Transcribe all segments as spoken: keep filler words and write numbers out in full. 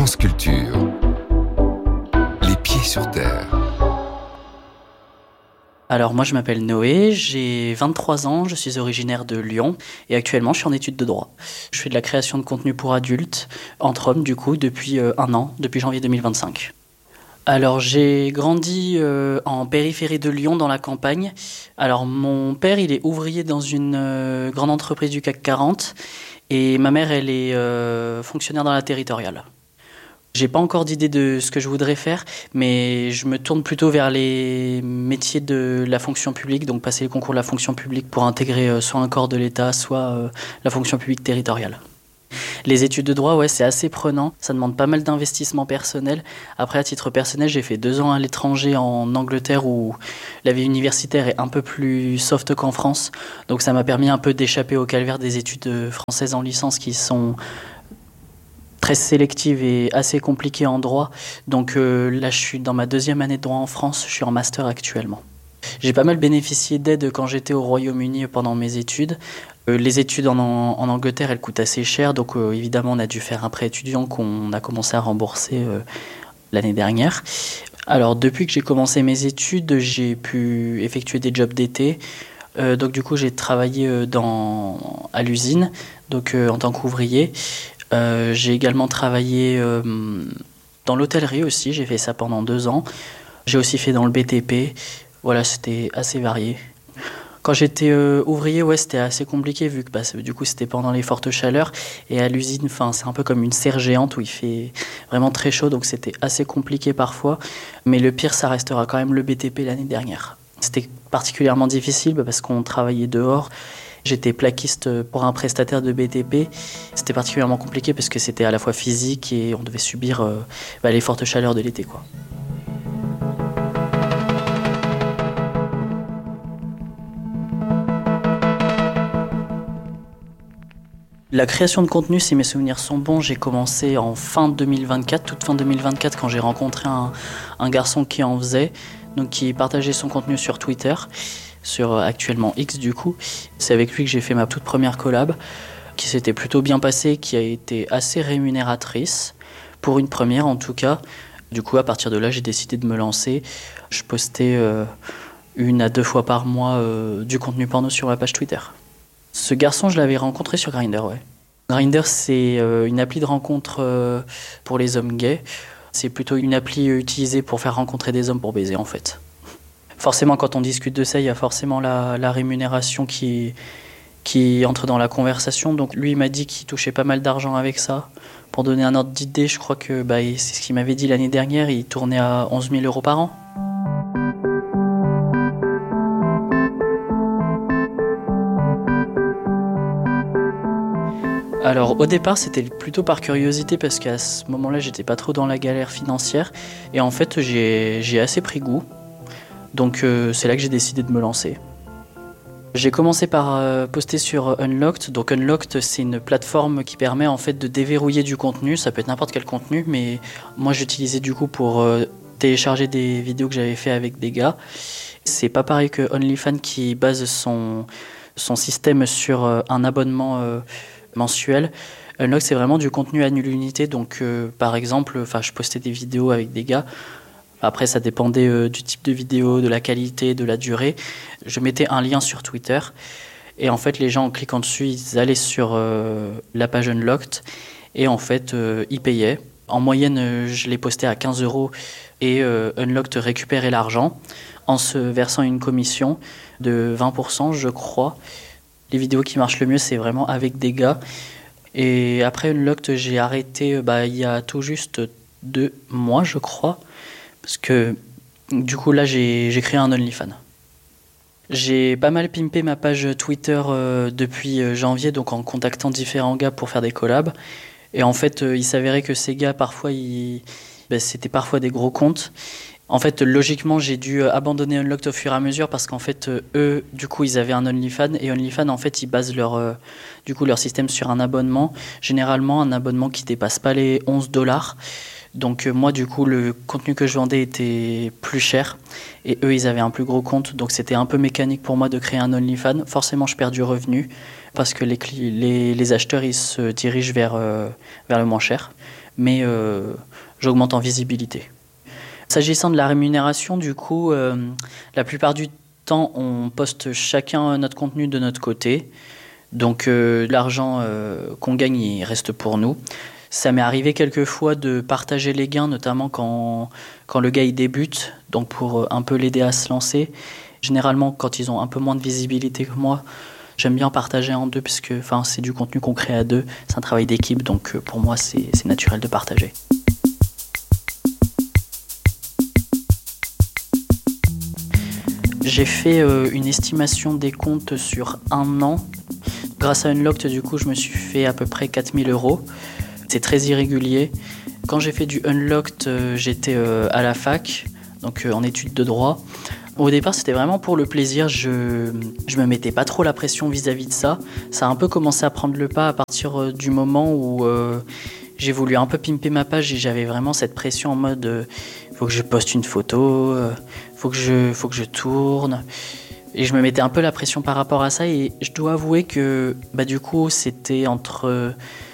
France Culture. Les pieds sur terre. Alors moi je m'appelle Noé, j'ai vingt-trois ans, je suis originaire de Lyon et actuellement je suis en études de droit. Je fais de la création de contenu pour adultes, entre hommes du coup, depuis euh, un an, depuis janvier deux mille vingt-cinq. Alors j'ai grandi euh, en périphérie de Lyon, dans la campagne. Alors mon père il est ouvrier dans une euh, grande entreprise du C A C quarante et ma mère elle est euh, fonctionnaire dans la territoriale. J'ai pas encore d'idée de ce que je voudrais faire, mais je me tourne plutôt vers les métiers de la fonction publique, donc passer le concours de la fonction publique pour intégrer euh, soit un corps de l'État, soit euh, la fonction publique territoriale. Les études de droit, ouais, c'est assez prenant, ça demande pas mal d'investissement personnel. Après, à titre personnel, j'ai fait deux ans à l'étranger en Angleterre où la vie universitaire est un peu plus soft qu'en France, donc ça m'a permis un peu d'échapper au calvaire des études françaises en licence qui sont très sélective et assez compliquée en droit. Donc euh, là, je suis dans ma deuxième année de droit en France, je suis en master actuellement. J'ai pas mal bénéficié d'aide quand j'étais au Royaume-Uni pendant mes études. Euh, les études en, en Angleterre, elles coûtent assez cher, donc euh, évidemment, on a dû faire un prêt étudiant qu'on a commencé à rembourser euh, l'année dernière. Alors, depuis que j'ai commencé mes études, j'ai pu effectuer des jobs d'été. Euh, donc du coup, j'ai travaillé euh, dans, à l'usine, donc euh, en tant qu'ouvrier. Euh, j'ai également travaillé euh, dans l'hôtellerie aussi, j'ai fait ça pendant deux ans. J'ai aussi fait dans le B T P, voilà, c'était assez varié. Quand j'étais euh, ouvrier, ouais, c'était assez compliqué vu que bah, du coup c'était pendant les fortes chaleurs et à l'usine, c'est un peu comme une serre géante où il fait vraiment très chaud, donc c'était assez compliqué parfois. Mais le pire, ça restera quand même le B T P l'année dernière. C'était particulièrement difficile bah, parce qu'on travaillait dehors. J'étais plaquiste pour un prestataire de B T P. C'était particulièrement compliqué parce que c'était à la fois physique et on devait subir euh, bah, les fortes chaleurs de l'été, quoi. La création de contenu, si mes souvenirs sont bons, j'ai commencé en fin deux mille vingt-quatre, toute fin deux mille vingt-quatre, quand j'ai rencontré un, un garçon qui en faisait, donc qui partageait son contenu sur Twitter. Sur actuellement X du coup. C'est avec lui que j'ai fait ma toute première collab, qui s'était plutôt bien passée, qui a été assez rémunératrice, pour une première en tout cas. Du coup, à partir de là, j'ai décidé de me lancer. Je postais euh, une à deux fois par mois euh, du contenu porno sur ma page Twitter. Ce garçon, je l'avais rencontré sur Grindr, ouais. Grindr, c'est euh, une appli de rencontre euh, pour les hommes gays. C'est plutôt une appli utilisée pour faire rencontrer des hommes pour baiser, en fait. Forcément, quand on discute de ça, il y a forcément la, la rémunération qui, qui entre dans la conversation. Donc lui, il m'a dit qu'il touchait pas mal d'argent avec ça. Pour donner un ordre d'idée, je crois que bah, c'est ce qu'il m'avait dit l'année dernière, il tournait à onze mille euros par an. Alors au départ, c'était plutôt par curiosité parce qu'à ce moment-là, j'étais pas trop dans la galère financière. Et en fait, j'ai, j'ai assez pris goût. Donc euh, c'est là que j'ai décidé de me lancer. J'ai commencé par euh, poster sur Unlocked. Donc Unlocked, c'est une plateforme qui permet en fait de déverrouiller du contenu. Ça peut être n'importe quel contenu, mais moi j'utilisais du coup pour euh, télécharger des vidéos que j'avais fait avec des gars. C'est pas pareil que OnlyFans qui base son, son système sur euh, un abonnement euh, mensuel. Unlocked, c'est vraiment du contenu à nulle unité. Donc euh, par exemple, je postais des vidéos avec des gars. Après, ça dépendait euh, du type de vidéo, de la qualité, de la durée. Je mettais un lien sur Twitter. Et en fait, les gens, en cliquant dessus, ils allaient sur euh, la page Unlocked. Et en fait, euh, ils payaient. En moyenne, euh, je les postais à quinze euros. Et euh, Unlocked récupérait l'argent en se versant une commission de vingt pour cent, je crois. Les vidéos qui marchent le mieux, c'est vraiment avec des gars. Et après Unlocked, j'ai arrêté bah, il y a tout juste deux mois, je crois. Parce que du coup là j'ai, j'ai créé un OnlyFans. J'ai pas mal pimpé ma page Twitter euh, depuis euh, janvier, donc en contactant différents gars pour faire des collabs. Et en fait euh, il s'avérait que ces gars parfois ils... ben, c'était parfois des gros comptes. En fait logiquement j'ai dû abandonner Unlocked au fur et à mesure parce qu'en fait euh, eux du coup ils avaient un OnlyFans et OnlyFans en fait ils basent leur, euh, du coup, leur système sur un abonnement. Généralement un abonnement qui dépasse pas les onze dollars. Donc euh, moi du coup le contenu que je vendais était plus cher et eux ils avaient un plus gros compte, donc c'était un peu mécanique pour moi de créer un OnlyFans. Forcément je perds du revenu parce que les, les, les acheteurs ils se dirigent vers, euh, vers le moins cher. mais euh, j'augmente en visibilité. S'agissant de la rémunération, du coup, euh, la plupart du temps, on poste chacun notre contenu de notre côté. Donc euh, l'argent euh, qu'on gagne, il reste pour nous. Ça m'est arrivé quelquefois de partager les gains, notamment quand, quand le gars il débute, donc pour un peu l'aider à se lancer. Généralement, quand ils ont un peu moins de visibilité que moi, j'aime bien partager en deux, parce que c'est du contenu qu'on crée à deux, c'est un travail d'équipe, donc pour moi, c'est, c'est naturel de partager. J'ai fait euh, une estimation des comptes sur un an. Grâce à Unlocked, du coup, je me suis fait à peu près quatre mille euros. C'est très irrégulier. Quand j'ai fait du Unlocked, euh, j'étais euh, à la fac, donc euh, en études de droit. Au départ, c'était vraiment pour le plaisir. Je je me mettais pas trop la pression vis-à-vis de ça. Ça a un peu commencé à prendre le pas à partir euh, du moment où euh, j'ai voulu un peu pimper ma page et j'avais vraiment cette pression en mode euh, faut que je poste une photo, euh, faut que je faut que je tourne. Et je me mettais un peu la pression par rapport à ça, et je dois avouer que bah du coup c'était entre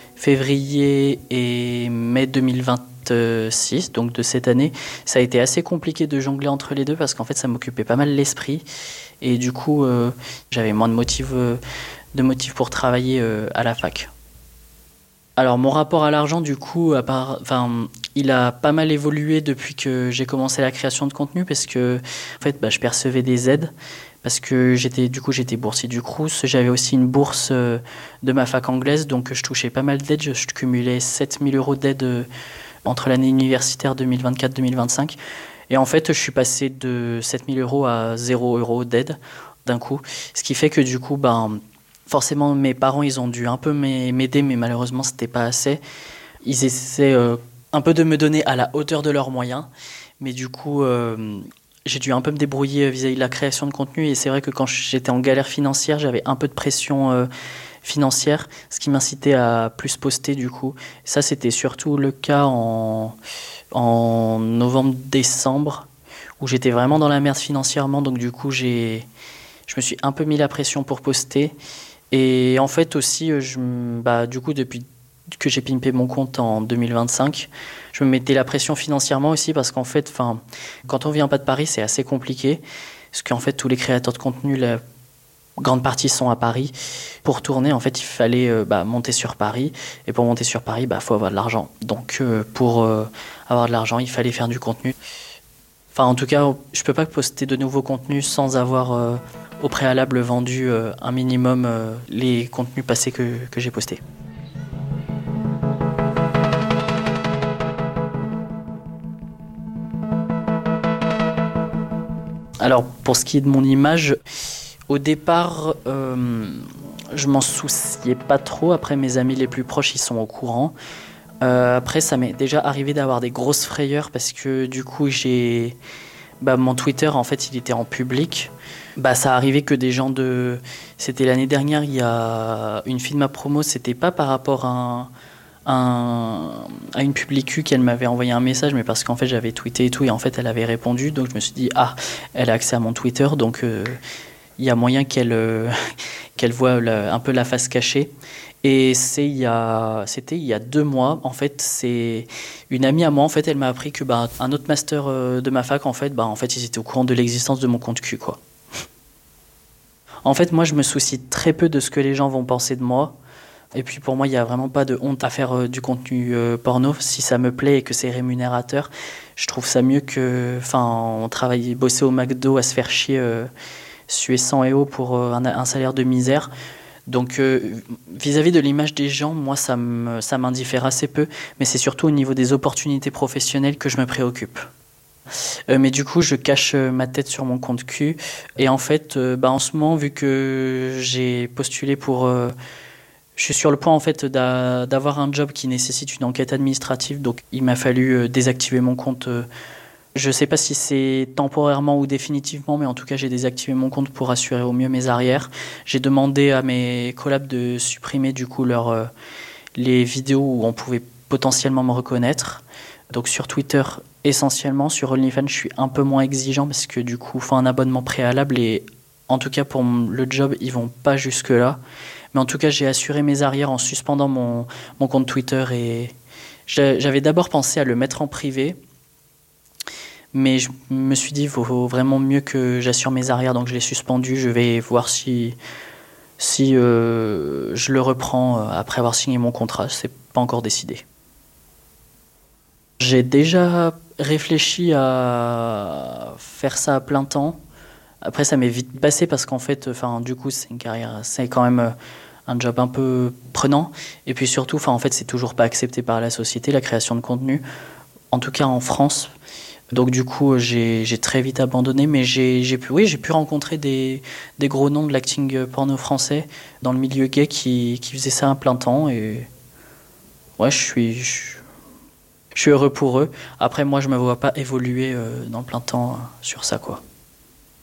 février et mai deux mille vingt-six, donc de cette année. Ça a été assez compliqué de jongler entre les deux parce qu'en fait ça m'occupait pas mal l'esprit, et du coup euh, j'avais moins de motifs, euh, de motifs pour travailler euh, à la fac. Alors mon rapport à l'argent, du coup, à part, enfin, il a pas mal évolué depuis que j'ai commencé la création de contenu, parce que en fait, bah, je percevais des aides, parce que j'étais, du coup, j'étais boursier du Crous. J'avais aussi une bourse euh, de ma fac anglaise, donc je touchais pas mal d'aides. Je, je cumulais sept mille euros d'aide euh, entre l'année universitaire deux mille vingt-quatre deux mille vingt-cinq. Et en fait, je suis passé de sept mille euros à zéro euros d'aide d'un coup, ce qui fait que du coup, ben, forcément, mes parents, ils ont dû un peu m'aider, mais malheureusement, c'était pas assez. Ils essaient euh, un peu de me donner à la hauteur de leurs moyens, mais du coup, euh, j'ai dû un peu me débrouiller vis-à-vis de la création de contenu, et c'est vrai que quand j'étais en galère financière, j'avais un peu de pression euh, financière, ce qui m'incitait à plus poster, du coup. Ça, c'était surtout le cas en, en novembre-décembre, où j'étais vraiment dans la merde financièrement, donc du coup, j'ai, je me suis un peu mis la pression pour poster. Et en fait aussi, je, bah, du coup, depuis que j'ai pimpé mon compte en deux mille vingt-cinq, je me mettais la pression financièrement aussi, parce qu'en fait, quand on vient pas de Paris, c'est assez compliqué, parce qu'en fait, tous les créateurs de contenu, la grande partie sont à Paris. Pour tourner, en fait, il fallait euh, bah, monter sur Paris, et pour monter sur Paris, il bah, faut avoir de l'argent. Donc euh, pour euh, avoir de l'argent, il fallait faire du contenu. Enfin, en tout cas, je peux pas poster de nouveaux contenus sans avoir euh, au préalable vendu euh, un minimum euh, les contenus passés que, que j'ai postés. Alors, pour ce qui est de mon image, au départ, euh, je m'en souciais pas trop. Après, mes amis les plus proches, ils sont au courant. Euh, après, ça m'est déjà arrivé d'avoir des grosses frayeurs, parce que du coup, j'ai... Bah, mon Twitter, en fait, il était en public. Bah, ça arrivait que des gens de... C'était l'année dernière, il y a une fille de ma promo, c'était pas par rapport à, un... Un... à une publicu qu'elle m'avait envoyé un message, mais parce qu'en fait, j'avais tweeté et tout, et en fait, elle avait répondu. Donc, je me suis dit, ah, elle a accès à mon Twitter, donc euh, il y a moyen qu'elle, euh, qu'elle voit la... un peu la face cachée. Et c'est il y a, c'était il y a deux mois, en fait, c'est une amie à moi, en fait, elle m'a appris que bah, un autre master de ma fac, en fait, bah, en fait, ils étaient au courant de l'existence de mon compte cul, quoi. En fait, moi, je me soucie très peu de ce que les gens vont penser de moi. Et puis, pour moi, il n'y a vraiment pas de honte à faire euh, du contenu euh, porno. Si ça me plaît et que c'est rémunérateur, je trouve ça mieux que, enfin, on travaille, bosser au McDo, à se faire chier, euh, suer sang et eau pour euh, un, un salaire de misère. Donc, euh, vis-à-vis de l'image des gens, moi, ça, me, ça m'indiffère assez peu, mais c'est surtout au niveau des opportunités professionnelles que je me préoccupe. Euh, mais du coup, je cache ma tête sur mon compte Q, et en fait, euh, bah, en ce moment, vu que j'ai postulé pour... Euh, je suis sur le point, en fait, d'a, d'avoir un job qui nécessite une enquête administrative, donc il m'a fallu euh, désactiver mon compte... Euh, Je ne sais pas si c'est temporairement ou définitivement, mais en tout cas, j'ai désactivé mon compte pour assurer au mieux mes arrières. J'ai demandé à mes collabs de supprimer du coup leur, euh, les vidéos où on pouvait potentiellement me reconnaître. Donc sur Twitter essentiellement, sur OnlyFans, je suis un peu moins exigeant parce que du coup, il faut un abonnement préalable, et en tout cas pour le job, ils vont pas jusque-là. Mais en tout cas, j'ai assuré mes arrières en suspendant mon, mon compte Twitter, et J'avais d'abord pensé à le mettre en privé, mais je me suis dit, il vaut vraiment mieux que j'assure mes arrières, donc je l'ai suspendu. Je vais voir si, si euh, je le reprends après avoir signé mon contrat. C'est pas encore décidé. J'ai déjà réfléchi à faire ça à plein temps. Après, ça m'est vite passé parce qu'en fait, enfin, du coup, c'est une carrière, c'est quand même un job un peu prenant. Et puis surtout, enfin, en fait, c'est toujours pas accepté par la société, la création de contenu, en tout cas en France. Donc du coup, j'ai, j'ai très vite abandonné, mais j'ai, j'ai pu, oui, j'ai pu rencontrer des, des gros noms de l'acting porno français dans le milieu gay qui, qui faisaient ça à plein temps. Et ouais, je suis, je, je suis heureux pour eux. Après, moi, je me vois pas évoluer dans le plein temps sur ça, quoi.